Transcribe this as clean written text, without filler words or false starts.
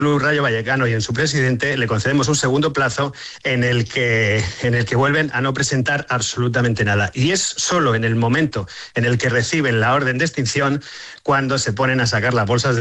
Rayo Vallecano y en su presidente le concedemos un segundo plazo en el que vuelven a no presentar absolutamente nada. Y es solo en el momento en el que reciben la orden de extinción cuando se ponen a sacar las bolsas de